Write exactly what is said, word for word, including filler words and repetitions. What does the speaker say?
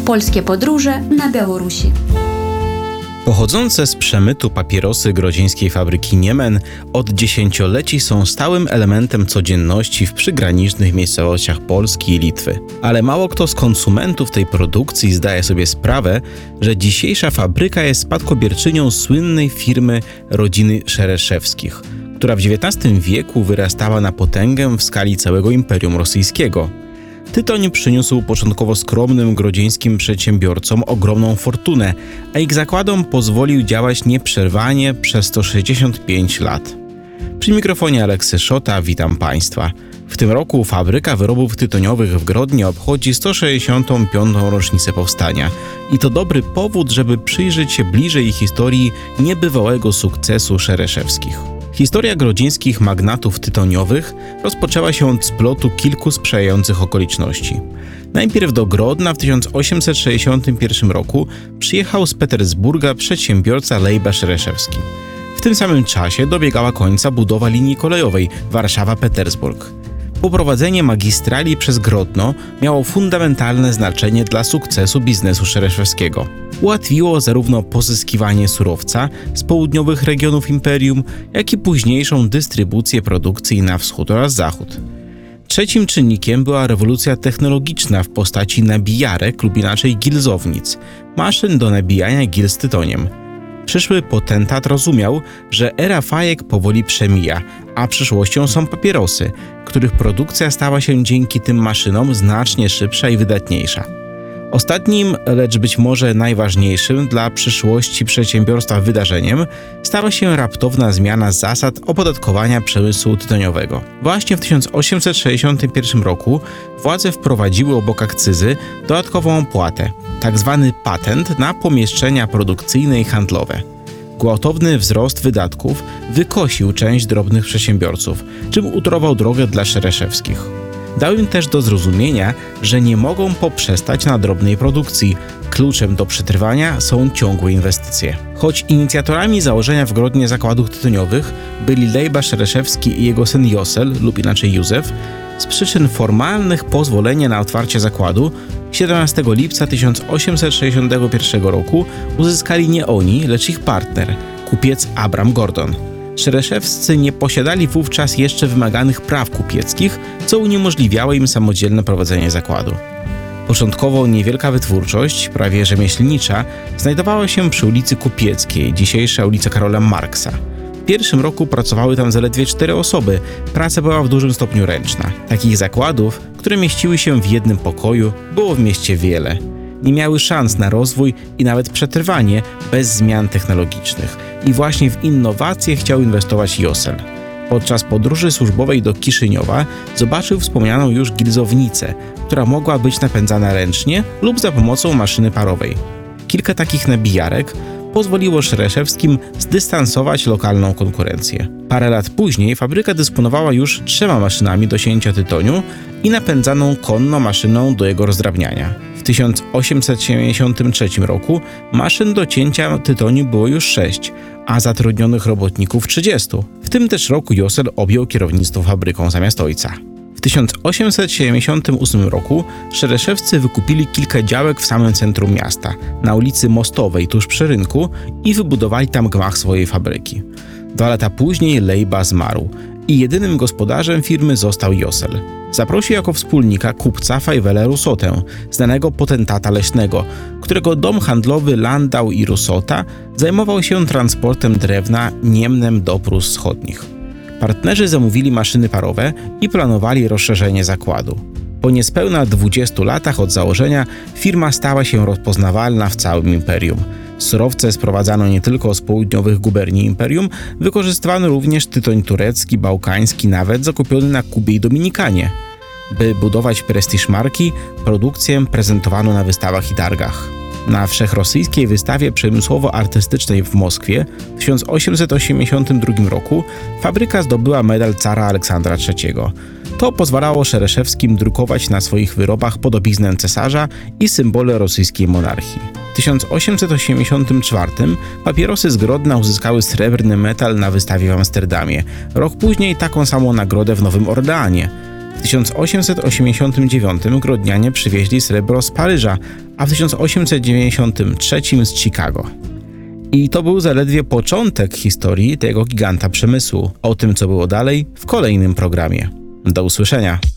Polskie podróże na Białorusi. Pochodzące z przemytu papierosy grodzieńskiej fabryki Niemen od dziesięcioleci są stałym elementem codzienności w przygranicznych miejscowościach Polski i Litwy. Ale mało kto z konsumentów tej produkcji zdaje sobie sprawę, że dzisiejsza fabryka jest spadkobierczynią słynnej firmy rodziny Szereszewskich, która w dziewiętnastym wieku wyrastała na potęgę w skali całego Imperium Rosyjskiego. Tytoń przyniósł początkowo skromnym grodzieńskim przedsiębiorcom ogromną fortunę, a ich zakładom pozwolił działać nieprzerwanie przez sto sześćdziesiąt pięć lat. Przy mikrofonie Aleksy Szota witam Państwa. W tym roku fabryka wyrobów tytoniowych w Grodnie obchodzi sto sześćdziesiątą piątą rocznicę powstania i to dobry powód, żeby przyjrzeć się bliżej historii niebywałego sukcesu Szereszewskich. Historia grodzieńskich magnatów tytoniowych rozpoczęła się od splotu kilku sprzyjających okoliczności. Najpierw do Grodna w tysiąc osiemset sześćdziesiątym pierwszym roku przyjechał z Petersburga przedsiębiorca Lejba Szereszewski. W tym samym czasie dobiegała końca budowa linii kolejowej Warszawa-Petersburg. Poprowadzenie magistrali przez Grodno miało fundamentalne znaczenie dla sukcesu biznesu Szereszewskiego. Ułatwiło zarówno pozyskiwanie surowca z południowych regionów imperium, jak i późniejszą dystrybucję produkcji na wschód oraz zachód. Trzecim czynnikiem była rewolucja technologiczna w postaci nabijarek lub inaczej gilzownic, maszyn do nabijania gil z tytoniem. Przyszły potentat rozumiał, że era fajek powoli przemija, a przyszłością są papierosy, których produkcja stała się dzięki tym maszynom znacznie szybsza i wydatniejsza. Ostatnim, lecz być może najważniejszym dla przyszłości przedsiębiorstwa wydarzeniem stała się raptowna zmiana zasad opodatkowania przemysłu tytoniowego. Właśnie w tysiąc osiemset sześćdziesiątym pierwszym roku władze wprowadziły obok akcyzy dodatkową opłatę, tzw. patent na pomieszczenia produkcyjne i handlowe. Gwałtowny wzrost wydatków wykosił część drobnych przedsiębiorców, czym utorował drogę dla Szereszewskich. Dał im też do zrozumienia, że nie mogą poprzestać na drobnej produkcji. Kluczem do przetrwania są ciągłe inwestycje. Choć inicjatorami założenia w Grodnie zakładów tytoniowych byli Lejba Szereszewski i jego syn Josel, lub inaczej Józef, z przyczyn formalnych pozwolenie na otwarcie zakładu siedemnastego lipca tysiąc osiemset sześćdziesiątego pierwszego roku uzyskali nie oni, lecz ich partner, kupiec Abram Gordon. Szereszewscy nie posiadali wówczas jeszcze wymaganych praw kupieckich, co uniemożliwiało im samodzielne prowadzenie zakładu. Początkowo niewielka wytwórczość, prawie rzemieślnicza, znajdowała się przy ulicy Kupieckiej, dzisiejsza ulica Karola Marksa. W pierwszym roku pracowały tam zaledwie cztery osoby, praca była w dużym stopniu ręczna. Takich zakładów, które mieściły się w jednym pokoju, było w mieście wiele. Nie miały szans na rozwój i nawet przetrwanie bez zmian technologicznych. I właśnie w innowacje chciał inwestować Josel. Podczas podróży służbowej do Kiszyniowa zobaczył wspomnianą już gilzownicę, która mogła być napędzana ręcznie lub za pomocą maszyny parowej. Kilka takich nabijarek pozwoliło Szereszewskim zdystansować lokalną konkurencję. Parę lat później fabryka dysponowała już trzema maszynami do cięcia tytoniu i napędzaną konno maszyną do jego rozdrabniania. W tysiąc osiemset siedemdziesiątym trzecim roku maszyn do cięcia tytoniu było już sześć, a zatrudnionych robotników trzydziestu. W tym też roku Josel objął kierownictwo fabryką zamiast ojca. W tysiąc osiemset siedemdziesiątym ósmym roku Szereszewscy wykupili kilka działek w samym centrum miasta, na ulicy Mostowej tuż przy rynku i wybudowali tam gmach swojej fabryki. Dwa lata później Lejba zmarł i jedynym gospodarzem firmy został Josel. Zaprosił jako wspólnika kupca Fajwele Rusotę, znanego potentata leśnego, którego dom handlowy Landau i Rusota zajmował się transportem drewna Niemnem do Prus Wschodnich. Partnerzy zamówili maszyny parowe i planowali rozszerzenie zakładu. Po niespełna dwudziestu latach od założenia firma stała się rozpoznawalna w całym imperium. Surowce sprowadzano nie tylko z południowych guberni imperium, wykorzystywano również tytoń turecki, bałkański, nawet zakupiony na Kubie i Dominikanie. By budować prestiż marki, produkcję prezentowano na wystawach i targach. Na wszechrosyjskiej wystawie przemysłowo-artystycznej w Moskwie w tysiąc osiemset osiemdziesiątym drugim roku fabryka zdobyła medal cara Aleksandra trzeciego. To pozwalało Szereszewskim drukować na swoich wyrobach podobiznę cesarza i symbole rosyjskiej monarchii. W tysiąc osiemset osiemdziesiątym czwartym papierosy z Grodna uzyskały srebrny medal na wystawie w Amsterdamie. Rok później taką samą nagrodę w Nowym Orleanie. W tysiąc osiemset osiemdziesiątym dziewiątym grodnianie przywieźli srebro z Paryża, a w tysiąc osiemset dziewięćdziesiątym trzecim z Chicago. I to był zaledwie początek historii tego giganta przemysłu. O tym, co było dalej, w kolejnym programie. Do usłyszenia.